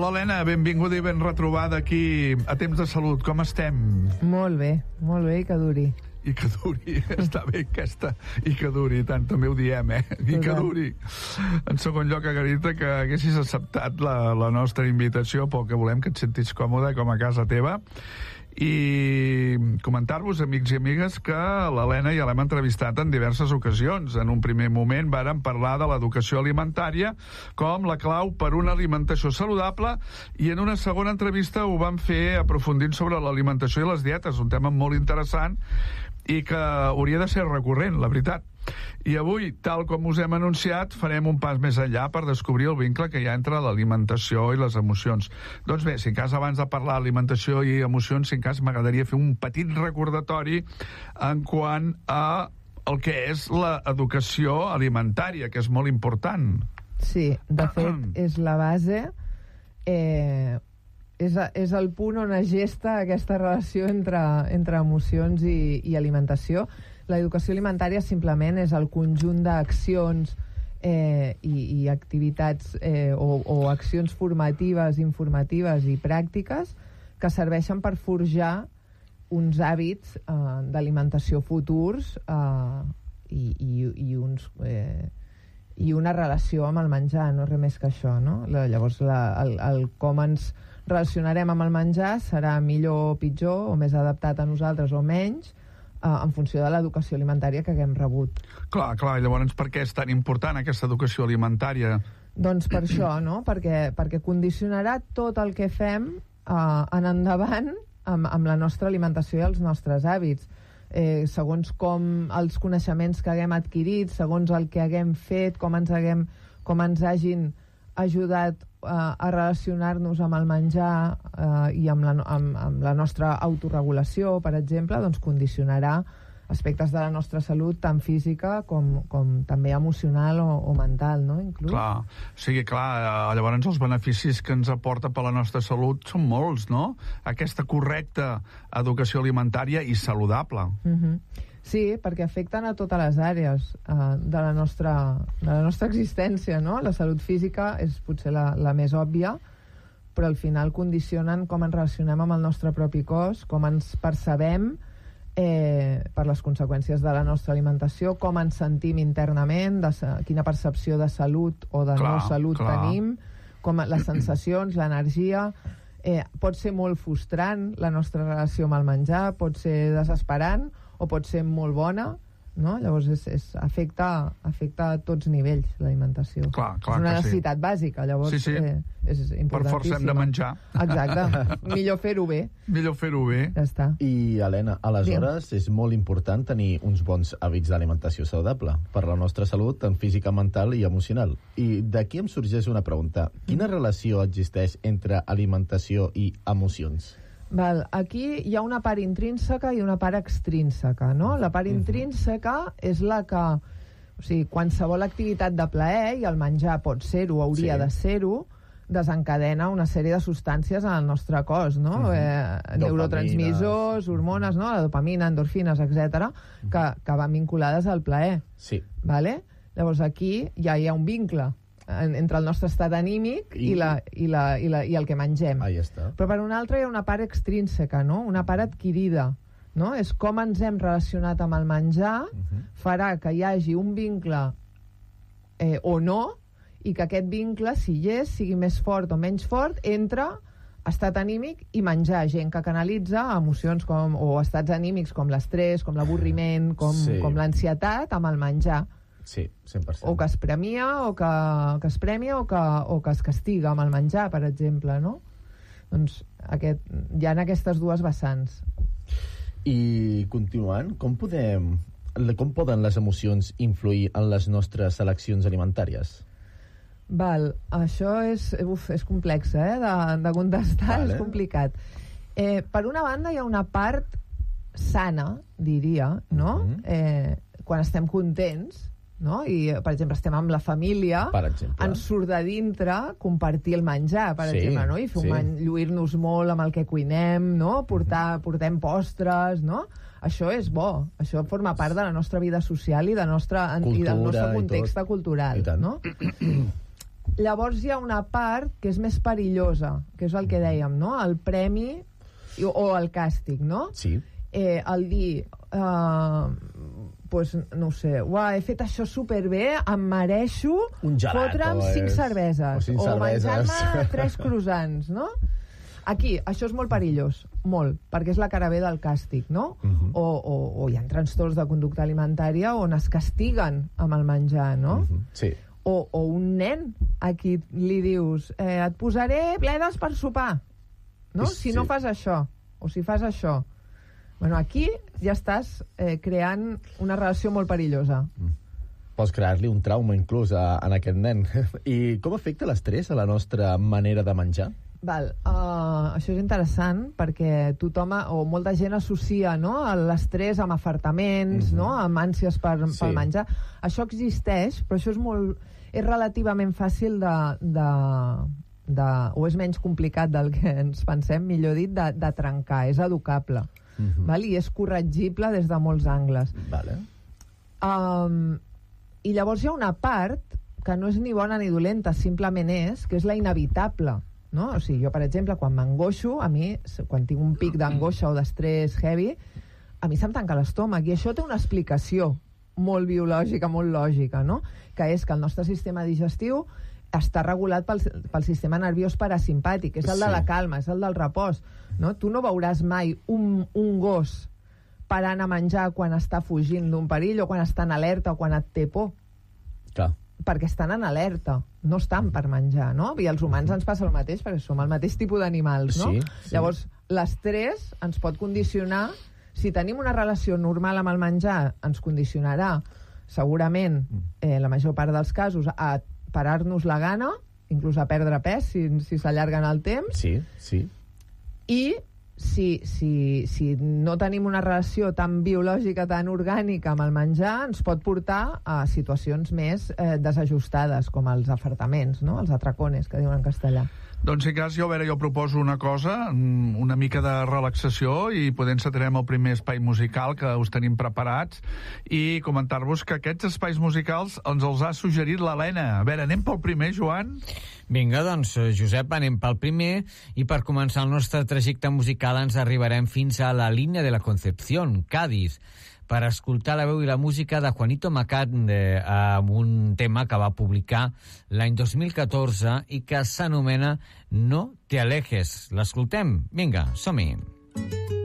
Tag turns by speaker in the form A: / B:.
A: Hola, Helena, benvinguda i ben retrobada aquí a Temps de Salut. Com estem?
B: Molt bé, i que duri.
A: I que duri, està bé aquesta. I que duri, tant, també ho diem, I que duri. En segon lloc, Agarita, que haguessis acceptat la nostra invitació, perquè volem que et sentis còmode com a casa teva. I comentar-vos, amics i amigues, que l'Helena ja l'hem entrevistat en diverses ocasions. En un primer moment vàrem parlar de l'educació alimentària com la clau per una alimentació saludable, i en una segona entrevista ho vam fer aprofundint sobre l'alimentació i les dietes, un tema molt interessant i que hauria de ser recurrent, la veritat. I avui, tal com us hem anunciat, farem un pas més enllà per descobrir el vincle que hi ha entre l'alimentació i les emocions. Doncs bé, si en cas abans de parlar d'alimentació i emocions, si en cas m'agradaria fer un petit recordatori en quant a el que és l'educació alimentària, que és molt important.
B: Sí, de fet, és la base, és el punt on es gesta aquesta relació entre emocions i alimentació. L'educació alimentària simplement és el conjunt d'accions i activitats o accions formatives, informatives i pràctiques que serveixen per forjar uns hàbits d'alimentació futurs i una relació amb el menjar, no res més que això, no? Llavors, el com ens relacionarem amb el menjar serà millor o pitjor, o més adaptat a nosaltres o menys, en funció de l'educació alimentària que haguem rebut.
A: Clar, llavors per què és tan important aquesta educació alimentària?
B: Doncs per això, no? Perquè condicionarà tot el que fem en endavant amb la nostra alimentació i els nostres hàbits. Segons com els coneixements que haguem adquirit, segons el que haguem fet, com ens hagin ajudat a relacionar-nos amb el menjar i amb la nostra autorregulació, per exemple, doncs condicionarà aspectes de la nostra salut, tant física com també emocional o mental, no? Inclús.
A: Clar, o sigui, llavors els beneficis que ens aporta per la nostra salut són molts, no? Aquesta correcta educació alimentària i saludable.
B: Sí, perquè afecten a totes les àrees de la nostra existència, no? La salut física és potser la més òbvia, però al final condicionen com ens relacionem amb el nostre propi cos, com ens percebem per les conseqüències de la nostra alimentació, com ens sentim internament, quina percepció de salut o de no salut tenim, com les sensacions, l'energia. Pot ser molt frustrant la nostra relació amb el menjar, pot ser desesperant o pot ser molt bona, no? Llavors afecta a tots nivells l'alimentació.
A: Clar,
B: és una necessitat bàsica, llavors
A: sí.
B: És importantíssima.
A: Per força hem de menjar.
B: Exacte, millor fer-ho bé.
A: Ja
B: està.
C: I, Helena, aleshores és molt important tenir uns bons hàbits d'alimentació saludable per la nostra salut, tant física, mental i emocional. I d'aquí em sorgeix una pregunta. Quina relació existeix entre alimentació i emocions?
B: Aquí hi ha una part intrínseca i una part extrínseca, no? La part intrínseca és la que... O sigui, qualsevol activitat de plaer, i el menjar pot ser-ho, hauria de ser-ho, desencadena una sèrie de substàncies en el nostre cos, no? Neurotransmissors, hormones, no? La dopamina, endorfines, etc., que van vinculades al plaer.
C: Sí.
B: Vale? Llavors aquí ja hi ha un vincle entre el nostre estat anímic i el que mengem.
C: Ahí està.
B: Però per una altra hi ha una part extrínseca, no? Una part adquirida, no? És com ens hem relacionat amb el menjar, farà que hi hagi un vincle o no, i que aquest vincle, si hi és, sigui més fort o menys fort, entre estat anímic i menjar. Gent que canalitza emocions o estats anímics com l'estrès, com l'avorriment, com l'ansietat, amb el menjar.
C: Sí, 100%.
B: O que es premia, o que es premia, o que es castiga amb el menjar, per exemple, no? Doncs hi ha aquestes dues vessants.
C: I continuant, com poden les emocions influir en les nostres eleccions alimentàries?
B: Això és complex, de contestar, és complicat. Per una banda hi ha una part sana, diria, no? Quan estem contents, no? I, per exemple, estem amb la família, ens surt de dintre compartir el menjar, per exemple, no? I lluir-nos molt amb el que cuinem, no? Portem postres, no? Això és bo, això forma part de la nostra vida social i del nostre context cultural, no? Llavors hi ha una part que és més perillosa, que és el que dèiem, no? El premi o el càstig, no?
C: Sí.
B: El dir... pues, no ho sé, he fet això superbé, em mereixo fotre'm 5 cerveses o menjar-me 3 croissants, no? Aquí, això és molt perillós, molt, perquè és la cara B del càstig, no? O hi ha trastorns de conducta alimentària on es castiguen amb el menjar, no?
C: Sí.
B: O un nen a qui li dius et posaré bledes per sopar, no? Si no fas això, o si fas això. Bueno, aquí ja estàs creant una relació molt perillosa.
C: Pots crear-li un trauma, inclús, en aquest nen. I com afecta l'estrès a la nostra manera de menjar?
B: Això és interessant, perquè tothom, o molta gent associa, no, l'estrès amb afartaments, no, amb ànsies pel menjar. Això existeix, però això és relativament fàcil o és menys complicat del que ens pensem, millor dit, de trencar. És educable. I és corregible des de molts angles. I llavors hi ha una part que no és ni bona ni dolenta, simplement que és la inevitable, no? O sigui, jo, per exemple, quan m'angoixo, a mi, quan tinc un pic d'angoixa o d'estrès heavy, a mi se'm tanca l'estómac, i això té una explicació molt biològica, molt lògica, no? Que és que el nostre sistema digestiu està regulat pel sistema nerviós parasimpàtic, és el de la calma, és el del repòs, no? Tu no veuràs mai un gos parant a menjar quan està fugint d'un perill o quan està en alerta o quan et té por.
C: Clar.
B: Perquè estan en alerta, no estan per menjar, no? I als humans ens passa el mateix, perquè som el mateix tipus d'animals, no? Llavors, l'estrès ens pot condicionar. Si tenim una relació normal amb el menjar, ens condicionarà segurament, la major part dels casos, a parar-nos la gana, inclús a perdre pes si s'allarga en el temps.
C: Sí.
B: I si no tenim una relació tan biològica, tan orgànica amb el menjar, ens pot portar a situacions més desajustades, com els afartaments, no? Els atracones, que diuen en castellà.
A: Doncs, si cas, jo proposo una cosa, una mica de relaxació, i poder encetarem el primer espai musical que us tenim preparats, i comentar-vos que aquests espais musicals ens els ha suggerit l'Helena. A veure, anem pel primer, Joan?
D: Vinga, doncs, Josep, anem pel primer, i per començar el nostre trajecte musical ens arribarem fins a la línia de la Concepción, Cádiz, per escoltar la veu i la música de Juanito Macán amb un tema que va publicar l'any 2014 i que s'anomena No te alejes. L'escoltem? Vinga, som-hi.